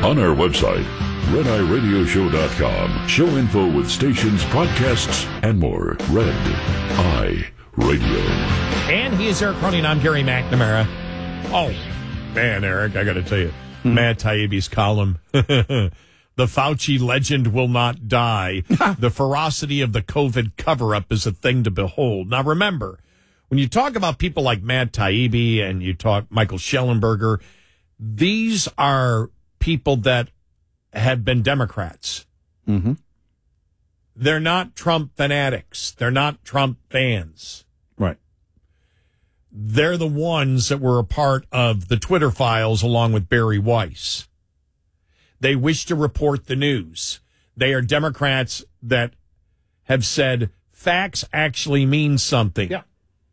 On our website, RedEyeRadioShow.com. Show info with stations, podcasts, and more. Red Eye Radio. And he is Eric Cronin. I'm Gary McNamara. Oh, man, Eric, I got to tell you, Matt Taibbi's column. The Fauci legend will not die. The ferocity of the COVID cover-up is a thing to behold. Now, remember, when you talk about people like Matt Taibbi and you talk Michael Schellenberger, these are people that have been Democrats. Mm-hmm. They're not Trump fanatics. They're not Trump fans. Right. They're the ones that were a part of the Twitter files along with Barry Weiss. They wish to report the news. They are Democrats that have said facts actually mean something. Yeah.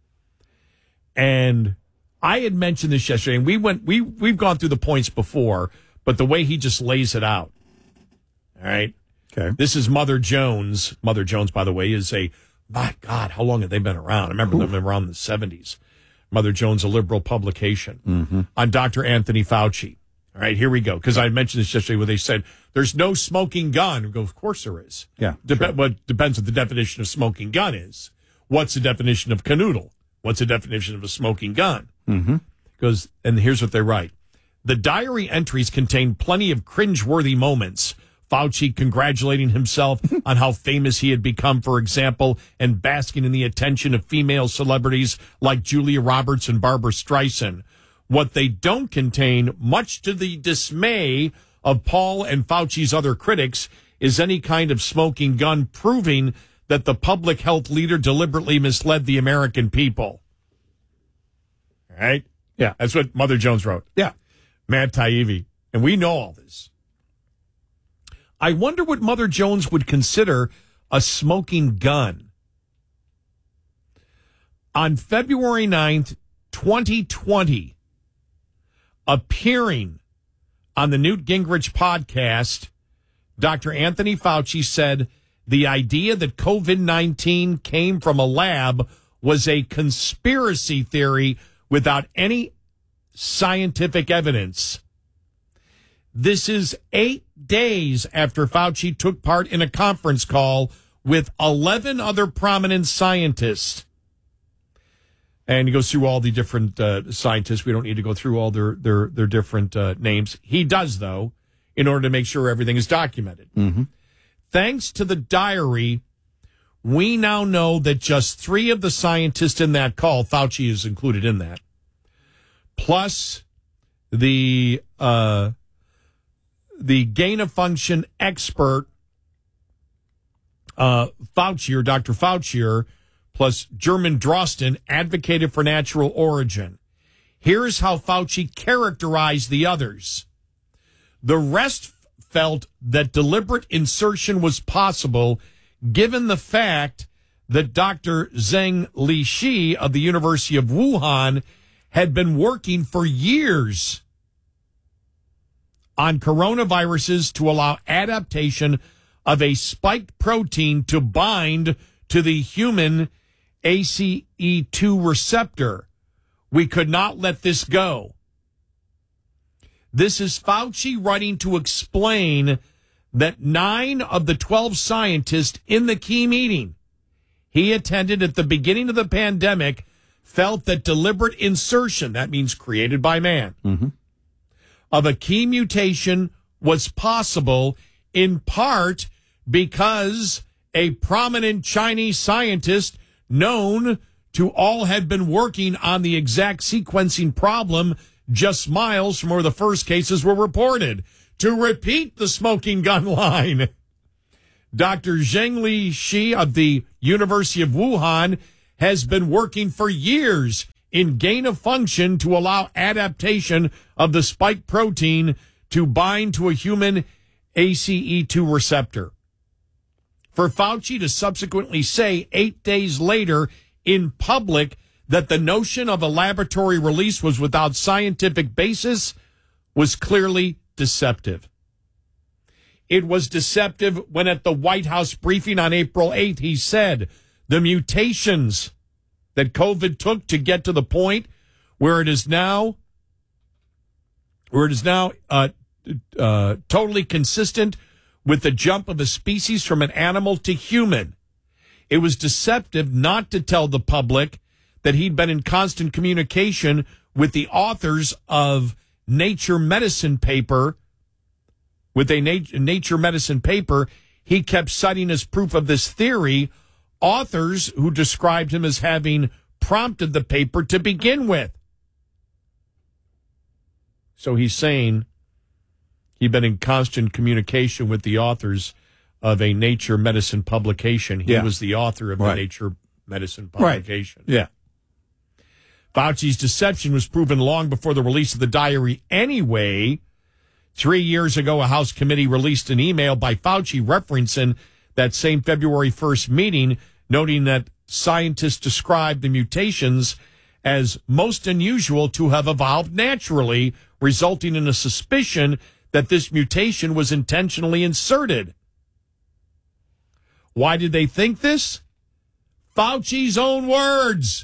And I had mentioned this yesterday, and we've gone through the points before, but the way he just lays it out. All right. Okay. This is Mother Jones. Mother Jones, by the way, is my God, how long have they been around? I remember them around the 70s. Mother Jones, a liberal publication on Dr. Anthony Fauci. All right, here we go. Because I mentioned this yesterday where they said, there's no smoking gun. We go, of course there is. Yeah. What depends what the definition of smoking gun is. What's the definition of canoodle? What's the definition of a smoking gun? Because, and here's what they write. The diary entries contain plenty of cringeworthy moments. Fauci congratulating himself on how famous he had become, for example, and basking in the attention of female celebrities like Julia Roberts and Barbara Streisand. What they don't contain, much to the dismay of Paul and Fauci's other critics, is any kind of smoking gun proving that the public health leader deliberately misled the American people. All right? Yeah. That's what Mother Jones wrote. Yeah. Matt Taibbi. And we know all this. I wonder what Mother Jones would consider a smoking gun. On February 9th, 2020, appearing on the Newt Gingrich podcast, Dr. Anthony Fauci said the idea that COVID-19 came from a lab was a conspiracy theory without any scientific evidence. This is 8 days after Fauci took part in a conference call with 11 other prominent scientists. And he goes through all the different scientists. We don't need to go through all their different names. He does, though, in order to make sure everything is documented. Thanks to the diary, we now know that just 3 of the scientists in that call, Fauci is included in that, plus the gain-of-function expert, Fauci, Dr. Fauci, plus German Drosten, advocated for natural origin. Here's how Fauci characterized the others. The rest felt that deliberate insertion was possible given the fact that Dr. Zheng Lishi of the University of Wuhan had been working for years on coronaviruses to allow adaptation of a spike protein to bind to the human ACE2 receptor. We could not let this go. This is Fauci writing to explain that 9 of the 12 scientists in the key meeting he attended at the beginning of the pandemic felt that deliberate insertion, that means created by man, of a key mutation was possible in part because a prominent Chinese scientist known to all had been working on the exact sequencing problem just miles from where the first cases were reported. To repeat the smoking gun line, Dr. Zheng Lishi of the University of Wuhan has been working for years in gain of function to allow adaptation of the spike protein to bind to a human ACE2 receptor. For Fauci to subsequently say 8 days later in public that the notion of a laboratory release was without scientific basis was clearly deceptive. It was deceptive when at the White House briefing on April 8th, he said the mutations that COVID took to get to the point where it is now totally consistent with the jump of a species from an animal to human. It was deceptive not to tell the public that he'd been in constant communication with the authors of Nature Medicine paper. With a Nature Medicine paper, he kept citing as proof of this theory authors who described him as having prompted the paper to begin with. So he's saying he'd been in constant communication with the authors of a Nature Medicine publication. He was the author of the Nature Medicine publication. Right. Yeah. Fauci's deception was proven long before the release of the diary anyway. 3 years ago, a House committee released an email by Fauci referencing that same February 1st meeting, noting that scientists described the mutations as most unusual to have evolved naturally, resulting in a suspicion that this mutation was intentionally inserted. Why did they think this? Fauci's own words.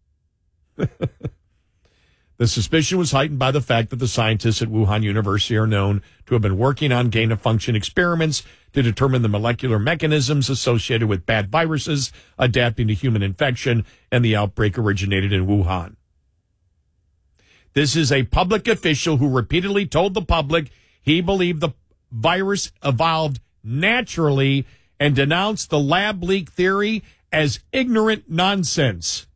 The suspicion was heightened by the fact that the scientists at Wuhan University are known to have been working on gain-of-function experiments to determine the molecular mechanisms associated with bad viruses adapting to human infection, and the outbreak originated in Wuhan. This is a public official who repeatedly told the public he believed the virus evolved naturally and denounced the lab leak theory as ignorant nonsense.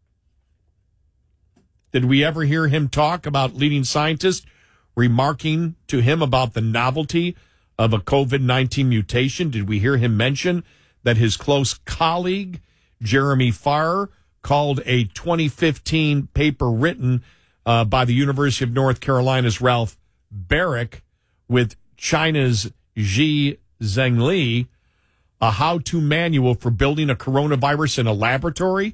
Did we ever hear him talk about leading scientists remarking to him about the novelty of a COVID-19 mutation? Did we hear him mention that his close colleague, Jeremy Farr, called a 2015 paper written by the University of North Carolina's Ralph Barrick with China's Xi Zhengli a how-to manual for building a coronavirus in a laboratory?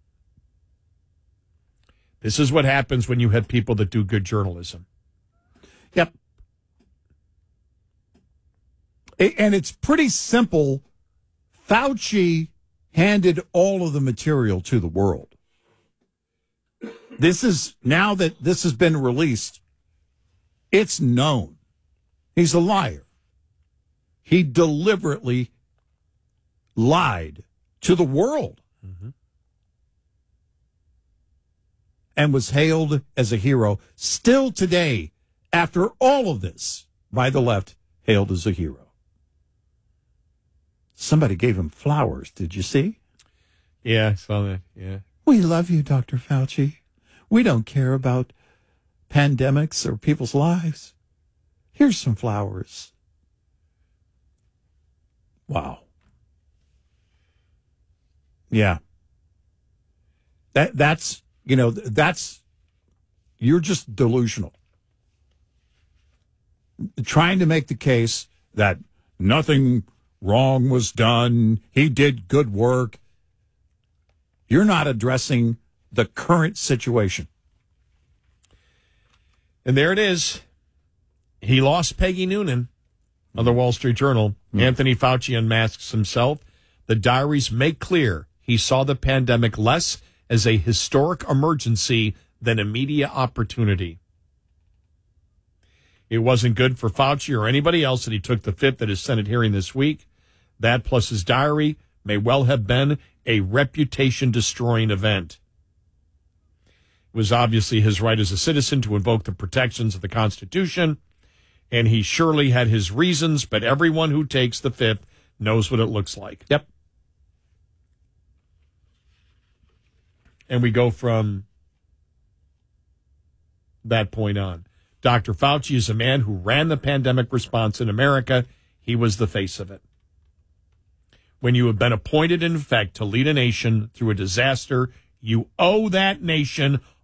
This is what happens when you have people that do good journalism. Yep. And it's pretty simple. Fauci handed all of the material to the world. This is, now that this has been released, it's known. He's a liar. He deliberately lied to the world. Mm-hmm. And was hailed as a hero. Still today, after all of this, by the left, hailed as a hero. Somebody gave him flowers. Did you see? Yeah, I saw that. Yeah. We love you, Dr. Fauci. We don't care about pandemics or people's lives. Here's some flowers. Wow. Yeah. That's, you're just delusional. Trying to make the case that nothing wrong was done, he did good work. You're not addressing the current situation. And there it is. He lost Peggy Noonan of the Wall Street Journal. Mm-hmm. Anthony Fauci unmasks himself. The diaries make clear he saw the pandemic less as a historic emergency than a media opportunity. It wasn't good for Fauci or anybody else that he took the fifth at his Senate hearing this week. That plus his diary may well have been a reputation-destroying event. It was obviously his right as a citizen to invoke the protections of the Constitution, and he surely had his reasons, but everyone who takes the fifth knows what it looks like. Yep. And we go from that point on. Dr. Fauci is a man who ran the pandemic response in America. He was the face of it. When you have been appointed, in effect, to lead a nation through a disaster, you owe that nation